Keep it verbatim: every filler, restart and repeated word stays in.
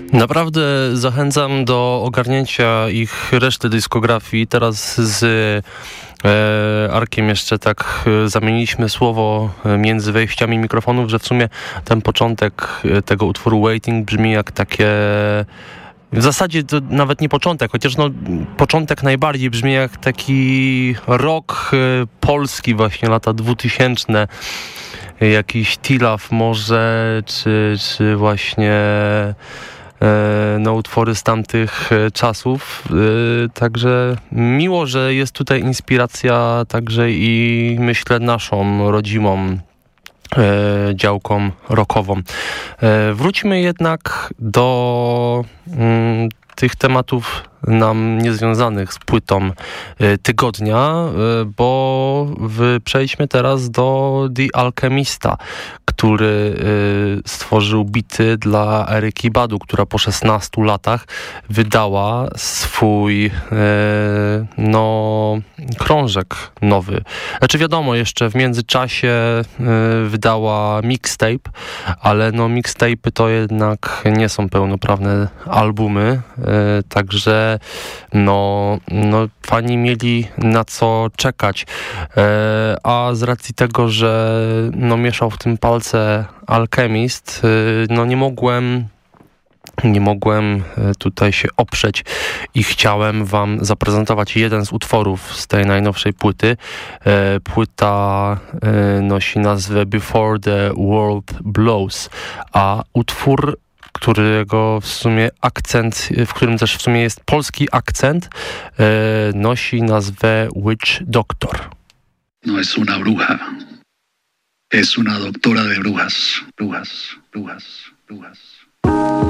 Naprawdę zachęcam do ogarnięcia ich reszty dyskografii. Teraz z e, Arkiem jeszcze tak e, zamieniliśmy słowo między wejściami mikrofonów, że w sumie ten początek tego utworu Waiting brzmi jak takie... W zasadzie to nawet nie początek, chociaż no początek najbardziej brzmi jak taki rock e, polski właśnie, lata dwutysięczne. Jakiś Tilaf może, czy, czy właśnie e, no, utwory z tamtych czasów. E, także miło, że jest tutaj inspiracja także i myślę naszą rodzimą e, działką rockową. E, wróćmy jednak do mm, tych tematów nam niezwiązanych z płytą y, tygodnia, y, bo w, przejdźmy teraz do The Alchemista, który y, stworzył bity dla Eryki Badu, która po szesnastu latach wydała swój y, no, krążek nowy. Znaczy wiadomo, jeszcze w międzyczasie y, wydała mixtape, ale no mixtape'y to jednak nie są pełnoprawne albumy, y, także No, no fani mieli na co czekać, e, a z racji tego, że no, mieszał w tym palce Alchemist, e, no nie mogłem nie mogłem tutaj się oprzeć i chciałem wam zaprezentować jeden z utworów z tej najnowszej płyty. E, płyta e, nosi nazwę Before the World Blows, a utwór, którego w sumie akcent, w którym też w sumie jest polski akcent, e, nosi nazwę Witch Doctor. No es una bruja. Es una doctora de brujas. Brujas, brujas, brujas.